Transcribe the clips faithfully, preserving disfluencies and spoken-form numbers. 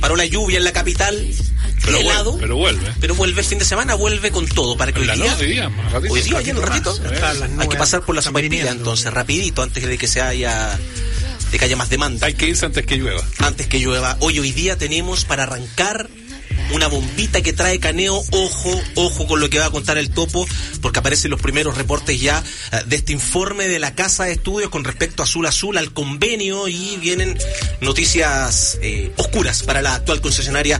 paró la lluvia en la capital, pero helado, vuelve, pero vuelve. Pero vuelve el fin de semana, vuelve con todo. Para que hoy la día, hoy día, más ratito, hoy día, ayer un ratito, más, hay que pasar por la sopaipilla, entonces, rapidito, antes de que se haya, de que haya más demanda. Hay que irse antes que llueva. Antes que llueva. Hoy, hoy día tenemos para arrancar una bombita que trae Caneo. Ojo, ojo con lo que va a contar el Topo, porque aparecen los primeros reportes ya uh, de este informe de la Casa de Estudios con respecto a Azul Azul, al convenio, y vienen noticias eh, oscuras para la actual concesionaria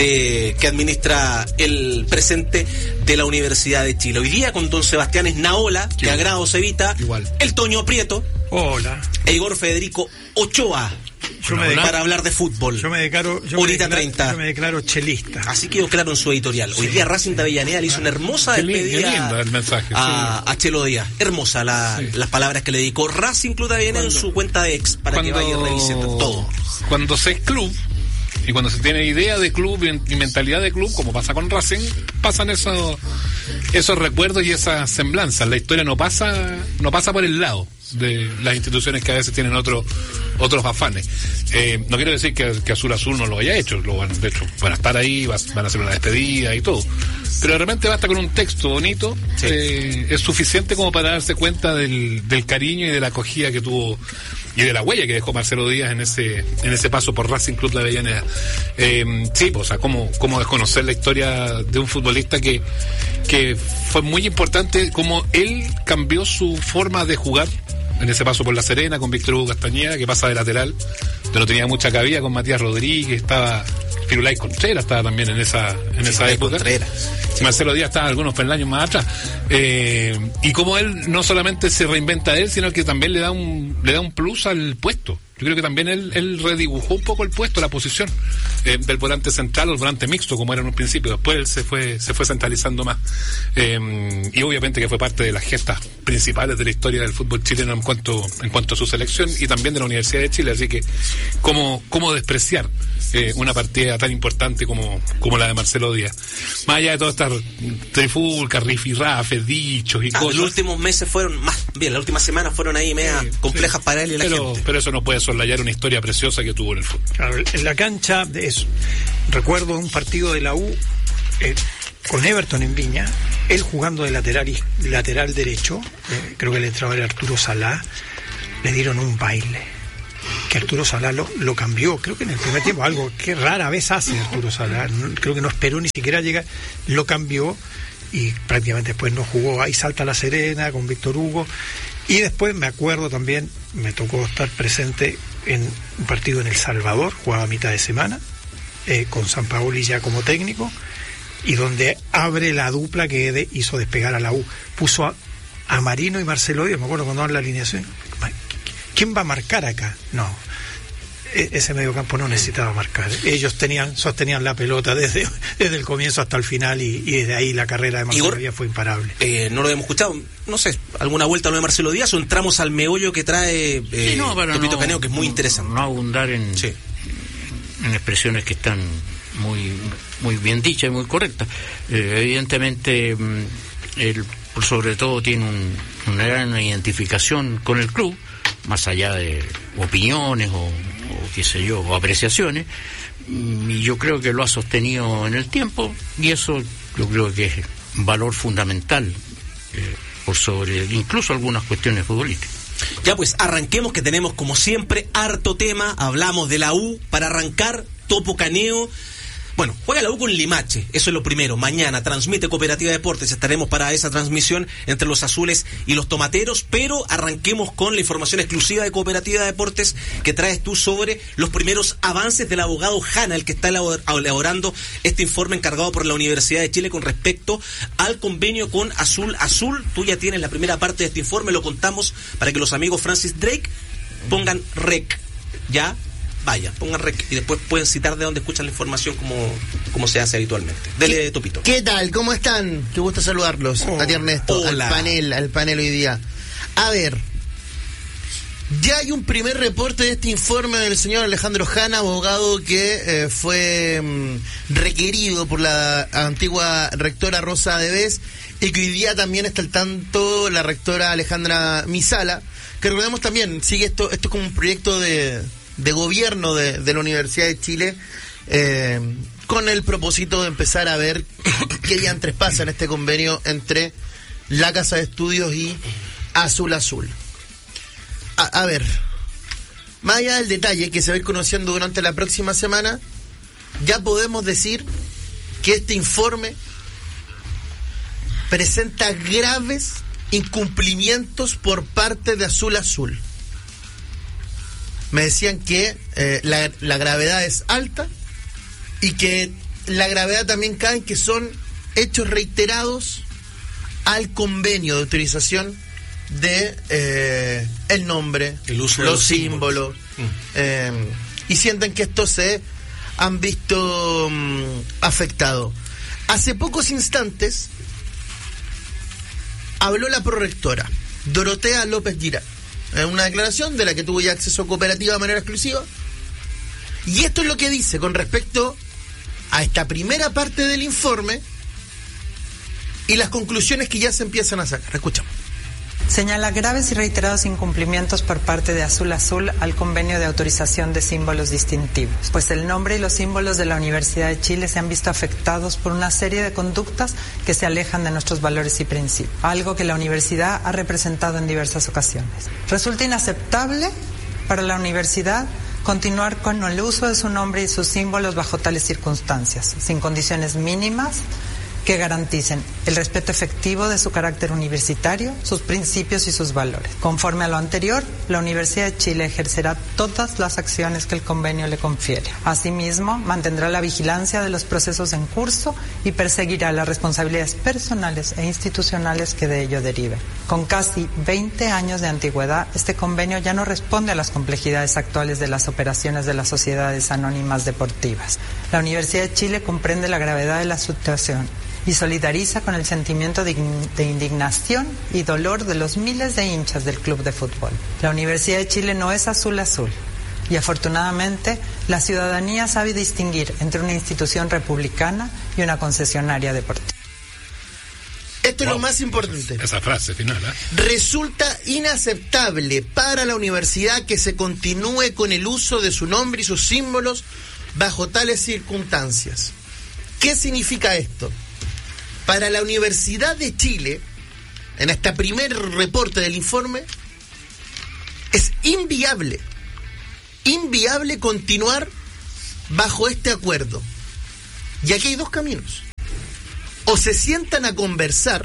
de que administra el presente de la Universidad de Chile. Hoy día con don Sebastián Esnaola, que agrado se evita, igual. El Toño Prieto. Hola. E Igor Federico Ochoa. Yo me declaro, para hablar de fútbol. Yo me declaro, yo Horita me declaro, treinta. Yo me declaro chelista. Así quedó claro en su editorial. Hoy sí. día Racing de Avellaneda le hizo una hermosa qué despedida lindo el mensaje, a, sí. a Chelo Díaz. Hermosa la, sí. las palabras que le dedicó Racing Club de Avellaneda en su cuenta de ex, para cuando, que vaya y revise todo. Cuando se es club y cuando se tiene idea de club y mentalidad de club, como pasa con Racing, pasan esos esos recuerdos y esas semblanzas. La historia no pasa no pasa por el lado de las instituciones que a veces tienen otro, otros afanes. Eh, no quiero decir que, que Azul Azul no lo haya hecho, lo van, de hecho van a estar ahí, van a hacer una despedida y todo, pero de repente basta con un texto bonito, sí. eh, es suficiente como para darse cuenta del, del cariño y de la acogida que tuvo y de la huella que dejó Marcelo Díaz en ese en ese paso por Racing Club de Avellaneda. Eh, sí, pues, o sea, cómo, cómo desconocer la historia de un futbolista que, que fue muy importante, como él cambió su forma de jugar en ese paso por La Serena con Víctor Hugo Castañeda, que pasa de lateral, pero no tenía mucha cabida, con Matías Rodríguez, estaba Firulay Contreras, estaba también en esa en esa Firulay época. Contreras. Marcelo Díaz estaba algunos peldaños más atrás. Eh, y como él no solamente se reinventa él, sino que también le da un le da un plus al puesto. Yo creo que también él, él redibujó un poco el puesto, la posición eh, del volante central o el volante mixto, como era en un principio. Después él se fue se fue centralizando más. Eh, y obviamente que fue parte de las gestas principales de la historia del fútbol chileno en cuanto en cuanto a su selección y también de la Universidad de Chile. Así que, ¿cómo, cómo despreciar eh, una partida tan importante como, como la de Marcelo Díaz? Más allá de todas estas trifulcas, rifirrafes, dichos y ah, cosas. Los últimos meses fueron más bien, las últimas semanas fueron ahí media sí, complejas sí. para él y la pero, gente. Pero eso no puede soslayar una historia preciosa que tuvo en el fútbol. Claro, en la cancha de eso. Recuerdo un partido de la U eh, con Everton en Viña, él jugando de lateral y lateral derecho, eh, creo que le entraba el Arturo Salá, le dieron un baile. Que Arturo Salá lo, lo cambió, creo que en el primer tiempo, algo que rara vez hace Arturo Salá, no, creo que no esperó ni siquiera llegar, lo cambió y prácticamente después no jugó. Ahí salta La Serena con Víctor Hugo. Y después me acuerdo también, me tocó estar presente en un partido en El Salvador, jugaba a mitad de semana, eh, con Sampaoli ya como técnico, y donde abre la dupla que de, hizo despegar a la U. Puso a, a Marino y Marcelo Díaz, me acuerdo cuando daban la alineación. ¿Quién va a marcar acá? No. Ese mediocampo no necesitaba marcar. Ellos tenían sostenían la pelota desde, desde el comienzo hasta el final y, y desde ahí la carrera de Marcelo Díaz fue imparable. Eh, no lo hemos escuchado, no sé, alguna vuelta a lo de Marcelo Díaz o entramos al meollo que trae eh, sí, no, Topito no, Caneo, que es muy interesante. No abundar en, sí. en expresiones que están muy muy bien dichas y muy correctas. Eh, evidentemente, él por sobre todo tiene un, una gran identificación con el club, más allá de opiniones o o qué sé yo, o apreciaciones, y yo creo que lo ha sostenido en el tiempo, y eso yo creo que es valor fundamental eh, por sobre incluso algunas cuestiones futbolísticas. Ya pues, arranquemos, que tenemos como siempre harto tema. Hablamos de la U para arrancar. Topo Caneo. Bueno, juega la U con Limache, eso es lo primero. Mañana transmite Cooperativa Deportes, estaremos para esa transmisión entre los azules y los tomateros, pero arranquemos con la información exclusiva de Cooperativa Deportes que traes tú sobre los primeros avances del abogado Hanna, el que está elaborando este informe encargado por la Universidad de Chile con respecto al convenio con Azul Azul. Tú ya tienes la primera parte de este informe, lo contamos para que los amigos Francis Drake pongan rec, ¿ya? Vaya, pongan rec y después pueden citar de dónde escuchan la información como, como se hace habitualmente. Dele, Topito. ¿Qué tal? ¿Cómo están? Qué gusto saludarlos. Oh, a ti, Ernesto, hola. al panel, al panel hoy día. A ver, ya hay un primer reporte de este informe del señor Alejandro Hanna, abogado que eh, fue mm, requerido por la antigua rectora Rosa Debes y que hoy día también está al tanto la rectora Alejandra Misala, que recordemos también, sigue esto, esto como un proyecto de... de gobierno de, de la Universidad de Chile, eh, con el propósito de empezar a ver qué diantres pasa en este convenio entre la Casa de Estudios y Azul Azul. A, a ver, más allá del detalle que se va a ir conociendo durante la próxima semana, ya podemos decir que este informe presenta graves incumplimientos por parte de Azul Azul. Me decían que eh, la, la gravedad es alta y que la gravedad también cae en que son hechos reiterados al convenio de autorización de eh, el nombre, el uso los, de los símbolos, símbolos. Mm. Eh, y sienten que estos se han visto um, afectados. Hace pocos instantes habló la prorectora Dorotea López Girard en una declaración de la que tuvo ya acceso cooperativa de manera exclusiva, y esto es lo que dice con respecto a esta primera parte del informe y las conclusiones que ya se empiezan a sacar. Escuchamos. Señala graves y reiterados incumplimientos por parte de Azul Azul al convenio de autorización de símbolos distintivos, pues el nombre y los símbolos de la Universidad de Chile se han visto afectados por una serie de conductas que se alejan de nuestros valores y principios, algo que la universidad ha representado en diversas ocasiones. Resulta inaceptable para la universidad continuar con el uso de su nombre y sus símbolos bajo tales circunstancias, sin condiciones mínimas que garanticen el respeto efectivo de su carácter universitario, sus principios y sus valores. Conforme a lo anterior, la Universidad de Chile ejercerá todas las acciones que el convenio le confiere. Asimismo, mantendrá la vigilancia de los procesos en curso y perseguirá las responsabilidades personales e institucionales que de ello deriven. Con casi veinte años de antigüedad, este convenio ya no responde a las complejidades actuales de las operaciones de las sociedades anónimas deportivas. La Universidad de Chile comprende la gravedad de la situación y solidariza con el sentimiento de indignación y dolor de los miles de hinchas del club de fútbol. La Universidad de Chile no es Azul Azul, y afortunadamente la ciudadanía sabe distinguir entre una institución republicana y una concesionaria deportiva. Esto Wow. es lo más importante. Esa frase final, ¿eh? Resulta inaceptable para la universidad que se continúe con el uso de su nombre y sus símbolos bajo tales circunstancias. ¿Qué significa esto? Para la Universidad de Chile, en este primer reporte del informe, es inviable, inviable continuar bajo este acuerdo. Y aquí hay dos caminos. O se sientan a conversar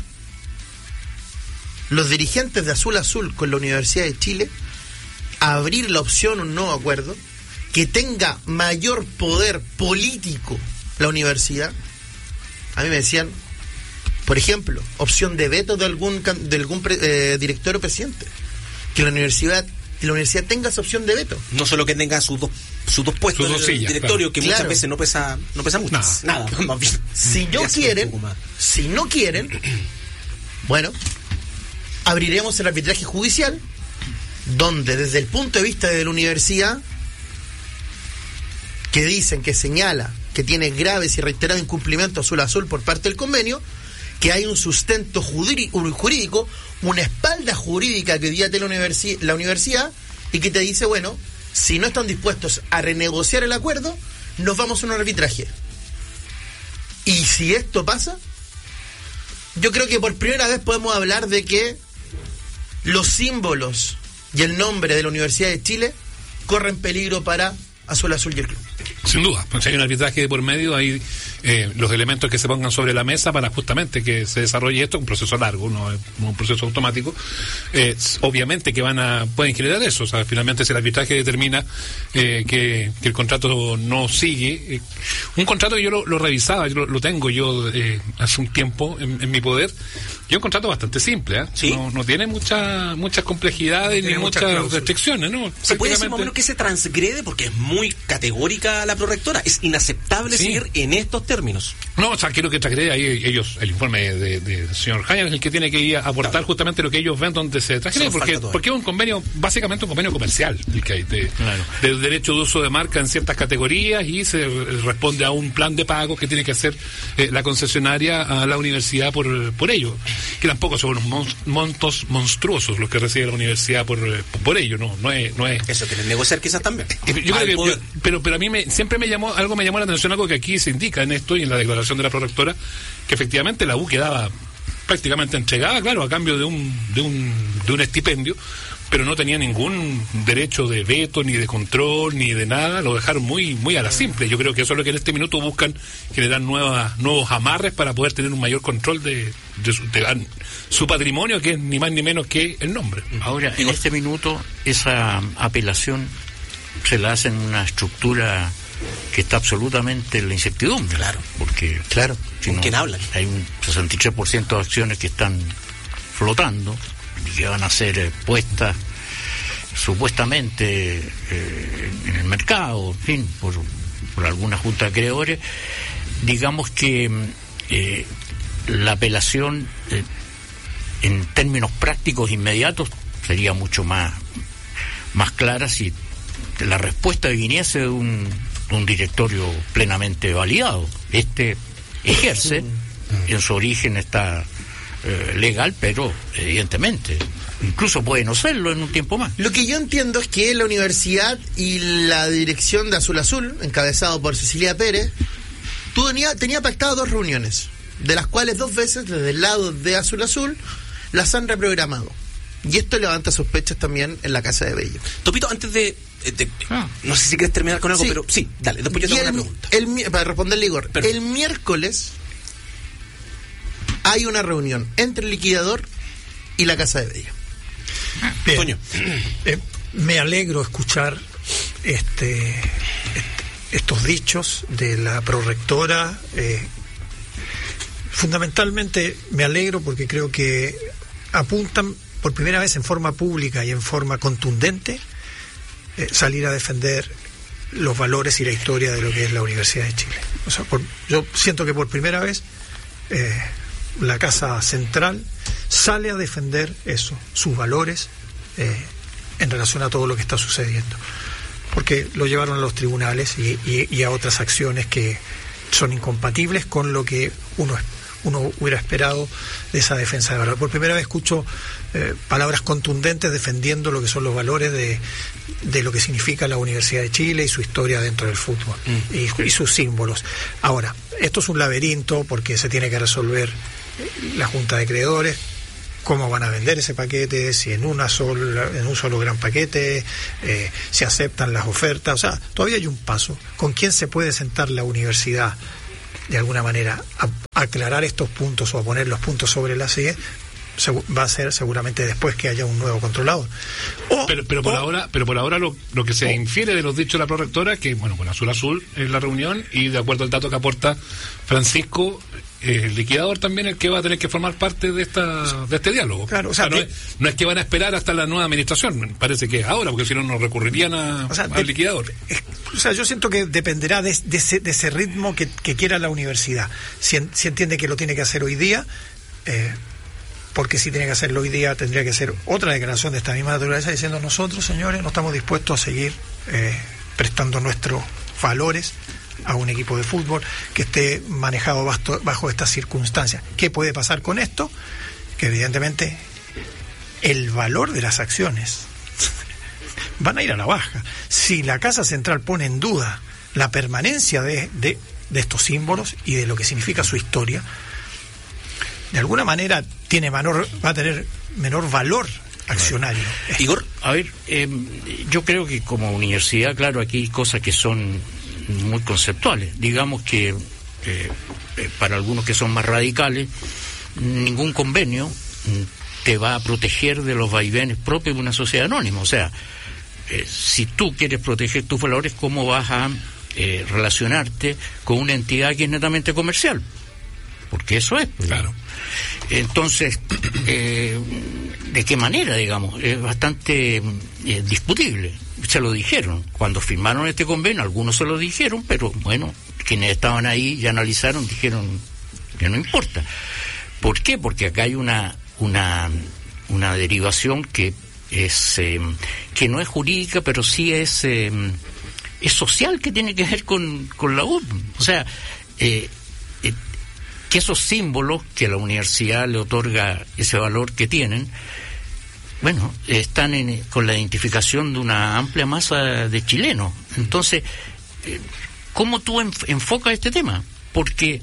los dirigentes de Azul Azul con la Universidad de Chile, a abrir la opción a un nuevo acuerdo, que tenga mayor poder político la universidad. A mí me decían, por ejemplo, opción de veto de algún de algún eh, director o presidente, que la universidad que la universidad tenga esa opción de veto. No solo que tenga sus dos sus dos puestos Sus dos en el sillas, directorio, claro. que Claro. muchas veces no pesa no pesa mucho. Nada. Nada. Más bien. Si no Ya se quieren, un poco más. si no quieren, bueno, abriremos el arbitraje judicial, donde desde el punto de vista de la universidad, que dicen, que señala que tiene graves y reiterados incumplimientos Azul Azul por parte del convenio, que hay un sustento jurídico, una espalda jurídica que hoy día tiene la, universi- la universidad, y que te dice, bueno, si no están dispuestos a renegociar el acuerdo, nos vamos a un arbitraje. Y si esto pasa, yo creo que por primera vez podemos hablar de que los símbolos y el nombre de la Universidad de Chile corren peligro para Azul Azul y el club. Sin duda, pues si hay un arbitraje de por medio, hay eh, los elementos que se pongan sobre la mesa para justamente que se desarrolle esto, un proceso largo, no es un proceso automático. Eh, obviamente que van a pueden generar eso, o sea, finalmente si el arbitraje determina eh, que, que el contrato no sigue, eh, un contrato que yo lo, lo revisaba, yo lo, lo tengo yo eh, hace un tiempo en, en mi poder, y es un contrato bastante simple, ¿eh? ¿Sí? no, no tiene mucha, muchas complejidades No ni tiene muchas muchas cláusulas. restricciones, ¿no? ¿Se puede decir más o Prácticamente- menos que se transgrede? Porque es muy categórica la prorectora. Es inaceptable Sí. seguir en estos términos. No, o sea, quiero que traje ahí ellos, el informe de, de, del señor Hayan es el que tiene que ir a aportar claro. justamente lo que ellos ven donde se traje, porque, porque es un convenio, básicamente un convenio comercial, el que hay de, claro. de derecho de uso de marca en ciertas categorías, y se responde a un plan de pago que tiene que hacer eh, la concesionaria a la universidad por, por ello, que tampoco son unos montos monstruosos los que recibe la universidad por, por ello, no, no es, no es. Eso quieren negociar quizás también. Yo creo que, yo, pero, pero a mí me, siempre me llamó, algo me llamó la atención, algo que aquí se indica en esto y en la declaración de la prorectora, que efectivamente la U quedaba prácticamente entregada, claro, a cambio de un, de un, de un estipendio, pero no tenía ningún derecho de veto, ni de control, ni de nada, lo dejaron muy, muy a la simple. Yo creo que eso es lo que en este minuto buscan, generar nuevas, nuevos amarres para poder tener un mayor control de, de, su, de su patrimonio, que es ni más ni menos que el nombre. Ahora, en este minuto, esa apelación se la hace en una estructura que está absolutamente en la incertidumbre. Claro. Porque, claro, si ¿con no, quién hablan? Hay un sesenta y tres por ciento de acciones que están flotando y que van a ser eh, puestas supuestamente eh, en el mercado, en fin, por, por alguna junta de acreedores. Digamos que eh, la apelación eh, en términos prácticos inmediatos sería mucho más, más clara si la respuesta viniese de un, de un directorio plenamente validado. Este ejerce, en su origen está eh, legal, pero evidentemente incluso puede no serlo en un tiempo más. Lo que yo entiendo es que la universidad y la dirección de Azul Azul, encabezado por Cecilia Pérez, tú tenía, tenía pactado dos reuniones, de las cuales dos veces desde el lado de Azul Azul las han reprogramado. Y esto levanta sospechas también en la Casa de Bello. Topito, antes de... de ah. No sé si quieres terminar con algo, sí. pero sí, dale, después yo tengo el, una pregunta. El, para responderle, Igor, Perdón. el miércoles hay una reunión entre el liquidador y la Casa de Bello. Bien. Toño. Eh, me alegro escuchar este, este estos dichos de la prorectora. Eh, fundamentalmente me alegro porque creo que apuntan por primera vez en forma pública y en forma contundente eh, salir a defender los valores y la historia de lo que es la Universidad de Chile. O sea, por, yo siento que por primera vez eh, la Casa Central sale a defender eso, sus valores eh, en relación a todo lo que está sucediendo, porque lo llevaron a los tribunales y, y, y a otras acciones que son incompatibles con lo que uno uno hubiera esperado de esa defensa de valor. Por primera vez escucho eh, palabras contundentes defendiendo lo que son los valores de, de lo que significa la Universidad de Chile y su historia dentro del fútbol mm. y, y sus símbolos. Ahora, esto es un laberinto porque se tiene que resolver la Junta de Acreedores, cómo van a vender ese paquete, si en una sola, en un solo gran paquete, eh, si aceptan las ofertas. O sea, todavía hay un paso. ¿Con quién se puede sentar la universidad de alguna manera a, a aclarar estos puntos o a poner los puntos sobre las I E? Se, va a ser seguramente después que haya un nuevo controlador. O, pero pero por o, ahora pero por ahora lo, lo que se o, infiere de los dichos de la prorectora, que bueno, con Azul Azul es la reunión, y de acuerdo al dato que aporta Francisco, eh, el liquidador también el que va a tener que formar parte de esta de este diálogo. Claro, o sea, o sea, no, de, es, no es que van a esperar hasta la nueva administración, parece que es ahora, porque si no, no recurrirían a, o sea, al de, liquidador. Es, o sea, yo siento que dependerá de, de, ese, de ese ritmo que, que quiera la universidad. Si, en, si entiende que lo tiene que hacer hoy día, eh, porque si tiene que hacerlo hoy día, tendría que ser otra declaración de esta misma naturaleza diciendo: nosotros, señores, no estamos dispuestos a seguir eh, prestando nuestros valores a un equipo de fútbol que esté manejado bajo, bajo estas circunstancias. ¿Qué puede pasar con esto? Que evidentemente el valor de las acciones van a ir a la baja. Si la Casa Central pone en duda la permanencia de, de, de estos símbolos y de lo que significa su historia, de alguna manera tiene menor, va a tener menor valor accionario. Igor, a ver, eh, yo creo que como universidad, claro, aquí hay cosas que son muy conceptuales. Digamos que eh, eh, para algunos que son más radicales, ningún convenio te va a proteger de los vaivenes propios de una sociedad anónima. O sea, eh, si tú quieres proteger tus valores, ¿cómo vas a eh, relacionarte con una entidad que es netamente comercial? Porque eso es. Claro. Entonces, eh, ¿de qué manera, digamos? Es bastante eh, discutible. Se lo dijeron. Cuando firmaron este convenio, algunos se lo dijeron, pero bueno, quienes estaban ahí y analizaron dijeron que no importa. ¿Por qué? Porque acá hay una una una derivación que es eh, que no es jurídica, pero sí es eh, es social, que tiene que ver con, con la U. O sea, eh, eh, que esos símbolos que la universidad le otorga ese valor que tienen, bueno, están en, con la identificación de una amplia masa de chilenos. Entonces, eh, ¿cómo tú enf- enfocas este tema? Porque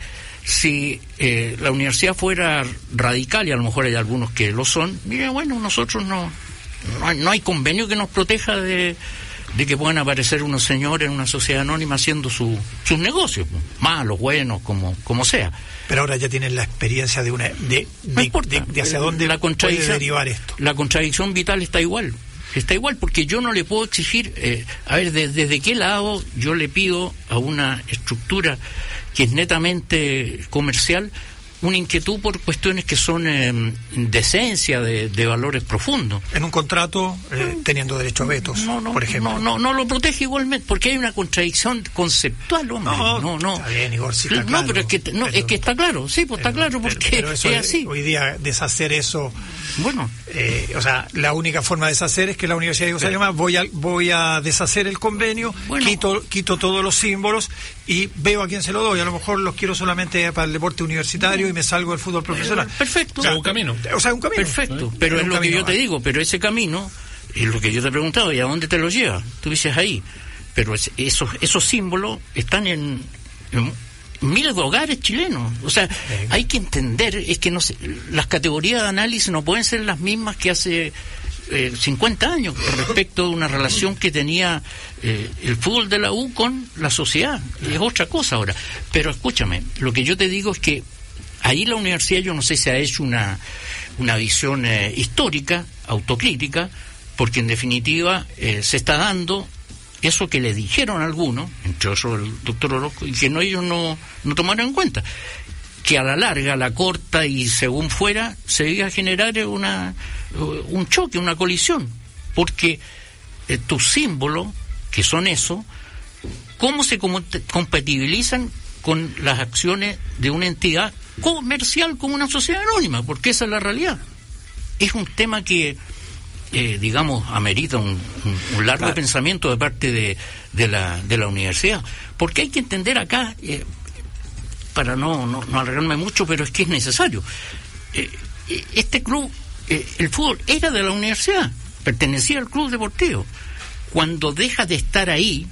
si eh, la universidad fuera radical, y a lo mejor hay algunos que lo son, mira, bueno, nosotros no, no hay, no hay convenio que nos proteja de, de que puedan aparecer unos señores en una sociedad anónima haciendo su, sus negocios, malos, buenos, como, como sea. Pero ahora ya tienen la experiencia de una de, No de, importa. de, de hacia dónde la puede derivar esto. La contradicción vital está igual. Está igual, porque yo no le puedo exigir, eh, a ver, de, desde qué lado yo le pido a una estructura que es netamente comercial una inquietud por cuestiones que son eh, de esencia, de, de valores profundos. En un contrato, eh, teniendo derecho a vetos, No, no, por ejemplo. no, no, no lo protege igualmente, porque hay una contradicción conceptual, hombre. No, No, no. está bien, Igor, sí está No, claro. pero es que, no, Pero- es que está claro, sí, pues está Pero- claro, pero- porque pero eso es de- así. Hoy día deshacer eso, Bueno, eh, o sea, la única forma de deshacer es que la Universidad de González Llama, voy a voy a deshacer el convenio, Bueno. quito quito todos los símbolos y veo a quién se lo doy. A lo mejor los quiero solamente para el deporte universitario y me salgo del fútbol profesional. perfecto. O sea, un camino. O sea, un camino. Perfecto, pero Es es un lo que camino, yo te ¿eh? digo, pero ese camino es lo que yo te he preguntado, ¿y a dónde te lo lleva? Tú dices ahí, pero es- esos esos símbolos están en, en miles de hogares chilenos. O sea, hay que entender, es que no sé, las categorías de análisis no pueden ser las mismas que hace eh, cincuenta años respecto de una relación que tenía eh, el fútbol de la U con la sociedad. Es otra cosa ahora. Pero escúchame, lo que yo te digo es que ahí la universidad, yo no sé si ha hecho una, una visión eh, histórica, autocrítica, porque en definitiva eh, se está dando eso que le dijeron algunos, entre otros el doctor Orozco, y que no, ellos no, no tomaron en cuenta, que a la larga, a la corta y según fuera, se iba a generar una, un choque, una colisión, porque eh, tus símbolos, que son eso, ¿cómo se com- compatibilizan con las acciones de una entidad comercial como una sociedad anónima? Porque esa es la realidad. Es un tema que, eh, digamos, amerita un, un, un largo Claro. pensamiento de parte de, de, la, de la universidad. Porque hay que entender acá, eh, para no, no, no alargarme mucho, pero es que es necesario. Eh, eh, este club, eh, el fútbol, era de la universidad, pertenecía al club deportivo. Cuando deja de estar ahí,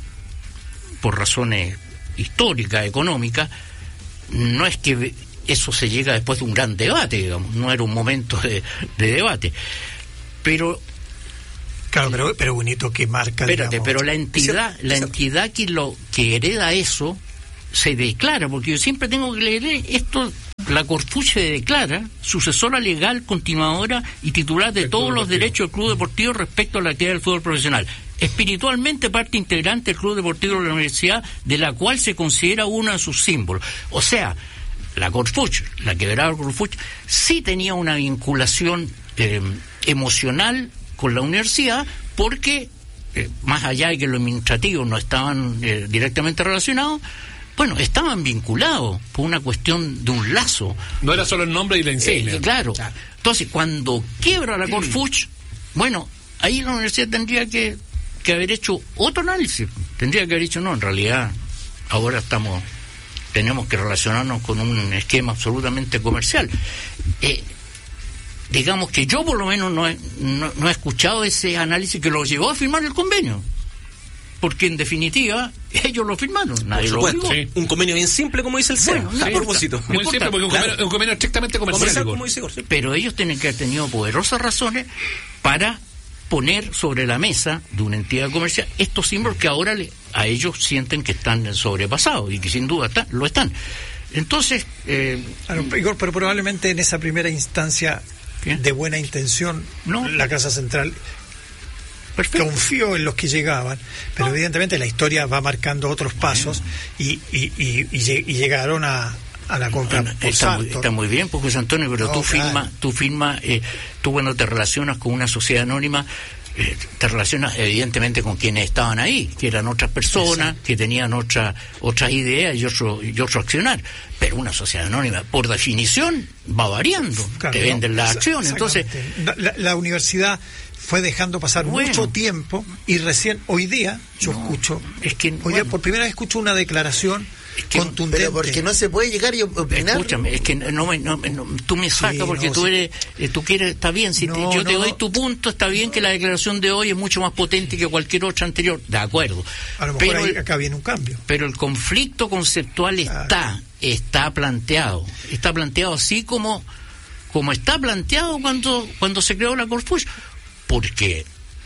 por razones históricas, económicas, no es que eso se llega después de un gran debate, digamos, no era un momento de, de debate. Pero Claro, pero, pero un hito que marca. espérate, digamos, pero la entidad, ese- la ese- entidad que lo que hereda eso se declara, porque yo siempre tengo que leer esto. La Corfuch se declara sucesora legal, continuadora y titular de Del todos Club los Deportivo. derechos del club deportivo respecto a la actividad del fútbol profesional. Espiritualmente parte integrante del club deportivo de la universidad, de la cual se considera uno de sus símbolos. O sea, la Corfuch, la quebrada Corfuch, sí tenía una vinculación eh, emocional con la universidad, porque eh, más allá de que los administrativos no estaban eh, directamente relacionados, bueno, estaban vinculados por una cuestión de un lazo. No era solo el nombre y la insignia. Eh, claro. Entonces, cuando quiebra la Corfuch, bueno, ahí la universidad tendría que, que haber hecho otro análisis. Tendría que haber dicho, no, en realidad, ahora estamos, tenemos que relacionarnos con un esquema absolutamente comercial. Eh, digamos que yo por lo menos no he, no, no he escuchado ese análisis que lo llevó a firmar el convenio. Porque en definitiva, ellos lo firmaron, nadie Por lo supuesto. obligó. Un convenio bien simple, como dice el C E A. Bueno, no a importa. propósito. Muy importa, simple, porque un claro. convenio, un convenio estrictamente comercial. Comercial, Igor. como dice Igor, sí. Pero ellos tienen que haber tenido poderosas razones para poner sobre la mesa de una entidad comercial estos símbolos que ahora le, a ellos sienten que están sobrepasados y que sin duda están, lo están. Entonces, eh, Claro, Igor, pero probablemente en esa primera instancia ¿qué? de buena intención, No. la Casa Central perfecto. confió en los que llegaban, pero No. evidentemente la historia va marcando otros pasos y, y, y, y lle- y llegaron a, a la compra. Bueno, por está, muy, Sartor. está muy bien, pues José Antonio, pero No, tú claro. firmas, tú firmas, eh, tú cuando te relacionas con una sociedad anónima, eh, te relacionas evidentemente con quienes estaban ahí, que eran otras personas, exacto, que tenían otra, otras ideas y otro, y otro accionar. Pero una sociedad anónima, por definición, va variando, Claro, te venden no, las acciones. Entonces, la, la, la universidad fue dejando pasar bueno, mucho tiempo y recién hoy día yo no, escucho, es que, hoy bueno, día por primera vez escucho una declaración es que, contundente. Pero porque no se puede llegar y opinar. Escúchame, es que no, me, no, no tú me sacas sí, porque no, tú eres, sí. tú quieres, está bien, si no, te, yo no, te doy tu punto, está bien que la declaración de hoy es mucho más potente que cualquier otra anterior, de acuerdo. A lo mejor pero ahí, el, acá viene un cambio. Pero el conflicto conceptual claro. está, está planteado, está planteado así como, como está planteado cuando, cuando se creó la Corfus, porque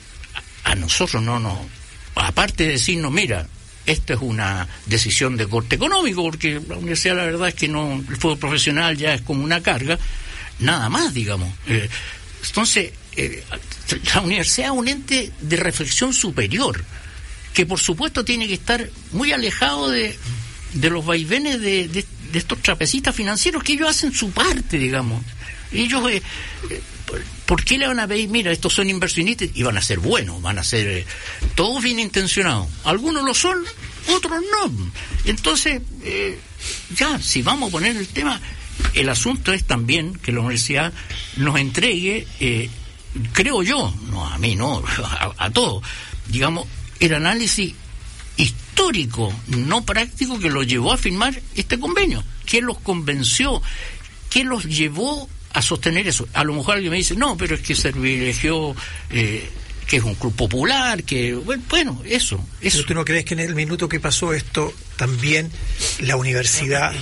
a nosotros no nos, aparte de decirnos, mira, esta es una decisión de corte económico, porque la universidad la verdad es que no, el fútbol profesional ya es como una carga, nada más, digamos. Eh, entonces, eh, la universidad es un ente de reflexión superior, que por supuesto tiene que estar muy alejado de, de los vaivenes de, de, de estos trapecistas financieros, que ellos hacen su parte, digamos. Ellos... Eh, eh, ¿por qué le van a pedir? Mira, estos son inversionistas y van a ser buenos, van a ser eh, todos bien intencionados. Algunos lo son, otros no. Entonces, eh, ya, si vamos a poner el tema, el asunto es también que la universidad nos entregue, eh, creo yo, no a mí, no, a, a todos, digamos, el análisis histórico, no práctico, que los llevó a firmar este convenio. ¿Quién los convenció? ¿Qué los llevó a sostener eso? A lo mejor alguien me dice, no, pero es que se privilegió eh, que es un club popular, que bueno, bueno eso, eso. ¿Pero tú no crees que en el minuto que pasó esto también la universidad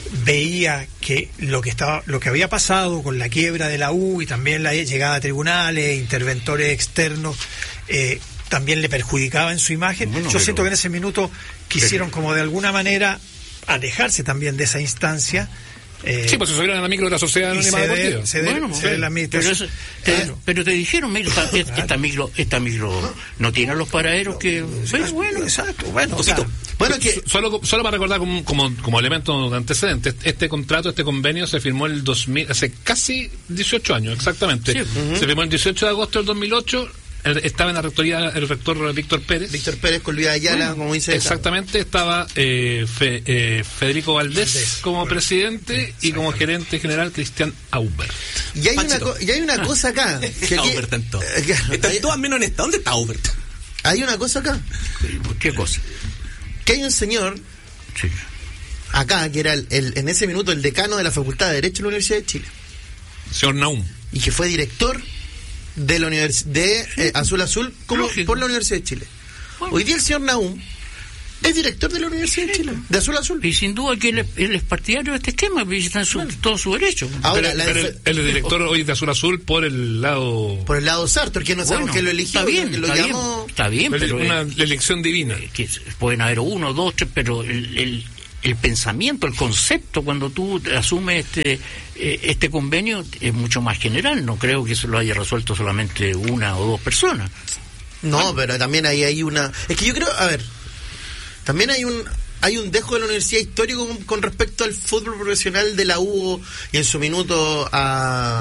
veía que lo que estaba, lo que había pasado con la quiebra de la U y también la llegada a tribunales, interventores externos, eh, también le perjudicaba en su imagen? Bueno, Yo pero, siento que en ese minuto quisieron pero, como de alguna manera alejarse también de esa instancia. Eh, sí, pues se subieron a la micro de la sociedad anónima deportiva. Se de, bueno, se de la pero, eso, te, claro. pero te dijeron, mira, esta, esta, esta micro esta micro no tiene los paraderos que... Bueno, bueno, exacto. Bueno, o sea, bueno que solo, solo para recordar como, como, como elemento de antecedente, este contrato, este convenio se firmó el dos mil, hace casi dieciocho años, exactamente. Sí. Uh-huh. Se firmó el dieciocho de agosto del dos mil ocho. El, estaba en la rectoría el rector Víctor Pérez. Víctor Pérez con Luis Ayala, bueno, como dice. Exactamente, estaba eh, Fe, eh, Federico Valdés, Valdés como bueno, presidente y como gerente general Cristian Aubert. Y hay, una, y hay una cosa acá. Que Aubert en todo. Están todas menos en esta. ¿Dónde está Aubert? Hay una cosa acá. ¿Qué cosa? Que hay un señor sí. acá, que era el, el, en ese minuto el decano de la Facultad de Derecho de la Universidad de Chile. Señor Naum. Y que fue director de la univers- de eh, Azul Azul como por la Universidad de Chile. Bueno. Hoy día el señor Naum es director de la Universidad de Chile, de Azul Azul. Y sin duda que él es, él es partidario de este esquema, porque está en su, bueno. todo su derecho. Ahora, pero, pero él, él es director hoy de Azul Azul por el lado... Por el lado Sartor, que no sabemos bueno, quién lo eligió, está bien, que lo está llamó... Bien, está bien, pero... Una eh, elección divina. Eh, que pueden haber uno, dos, tres, pero el... el el pensamiento, el concepto, cuando tú asumes este eh, este convenio es mucho más general. No creo que eso lo haya resuelto solamente una o dos personas. No, bueno. Pero también ahí hay una... Es que yo creo, a ver, también hay un hay un dejo de la universidad histórico con, con respecto al fútbol profesional de la U y en su minuto a